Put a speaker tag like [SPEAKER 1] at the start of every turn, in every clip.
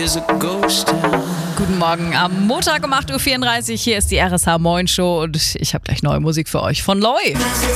[SPEAKER 1] is a ghost town.
[SPEAKER 2] Guten Morgen am Montag um 8.34 Uhr. Hier ist die RSH Moin Show und ich habe gleich neue Musik für euch von Loi.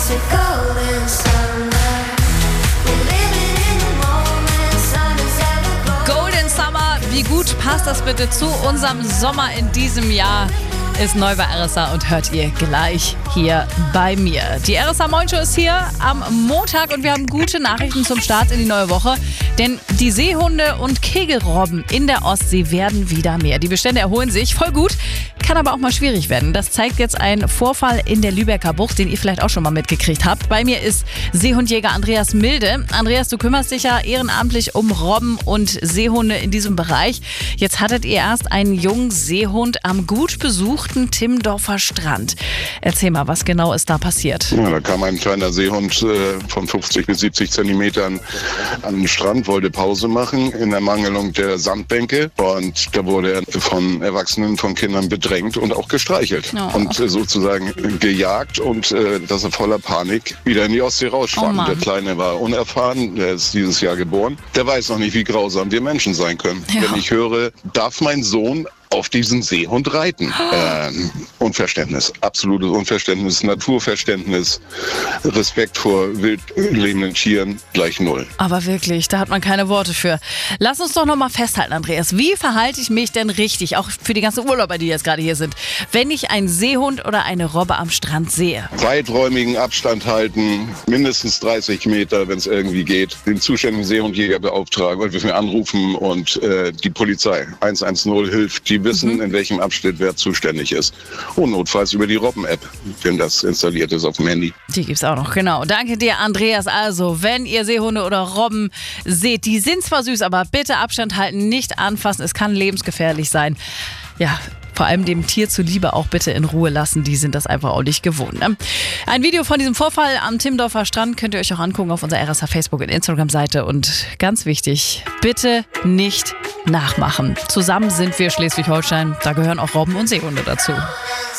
[SPEAKER 2] Golden Summer, wie gut passt das bitte zu unserem Sommer in diesem Jahr? Ist neu bei RSH und hört ihr gleich hier bei mir. Die RSH Moin Show ist hier am Montag und wir haben gute Nachrichten zum Start in die neue Woche. Denn die Seehunde und Kegelrobben in der Ostsee werden wieder mehr. Die Bestände erholen sich, voll gut, kann aber auch mal schwierig werden. Das zeigt jetzt ein Vorfall in der Lübecker Bucht, den ihr vielleicht auch schon mal mitgekriegt habt. Bei mir ist Seehundjäger Andreas Milde. Andreas, du kümmerst dich ja ehrenamtlich um Robben und Seehunde in diesem Bereich. Jetzt hattet ihr erst einen jungen Seehund am gut besuchten Timmendorfer Strand. Erzähl mal, was genau ist da passiert?
[SPEAKER 3] Ja, da kam ein kleiner Seehund von 50 bis 70 Zentimetern an den Strand, wollte Pause machen in der Mangelung der Sandbänke und da wurde er von Erwachsenen, von Kindern bedrängt und auch gestreichelt und sozusagen gejagt und dass er voller Panik wieder in die Ostsee rausschwamm. Der Kleine war unerfahren, der ist dieses Jahr geboren. Der weiß noch nicht, wie grausam wir Menschen sein können. Ja. Wenn ich höre, darf mein Sohn auf diesen Seehund reiten. Unverständnis, absolutes Unverständnis, Naturverständnis, Respekt vor wild lebenden Tieren gleich null.
[SPEAKER 2] Aber wirklich, da hat man keine Worte für. Lass uns doch nochmal festhalten, Andreas. Wie verhalte ich mich denn richtig, auch für die ganzen Urlauber, die jetzt gerade hier sind, wenn ich einen Seehund oder eine Robbe am Strand sehe?
[SPEAKER 3] Weiträumigen Abstand halten, mindestens 30 Meter, wenn es irgendwie geht. Den zuständigen Seehundjäger beauftragen und wir anrufen und die Polizei 110 hilft. Die wissen, in welchem Abschnitt wer zuständig ist. Und notfalls über die Robben-App, wenn das installiert ist auf dem Handy.
[SPEAKER 2] Die gibt's auch noch, genau. Danke dir, Andreas. Also, wenn ihr Seehunde oder Robben seht, die sind zwar süß, aber bitte Abstand halten, nicht anfassen. Es kann lebensgefährlich sein. Ja, vor allem dem Tier zuliebe auch bitte in Ruhe lassen. Die sind das einfach auch nicht gewohnt. Ne? Ein Video von diesem Vorfall am Timmendorfer Strand könnt ihr euch auch angucken auf unserer RSH Facebook- und Instagram-Seite. Und ganz wichtig, bitte nicht nachmachen. Zusammen sind wir Schleswig-Holstein. Da gehören auch Robben und Seehunde dazu.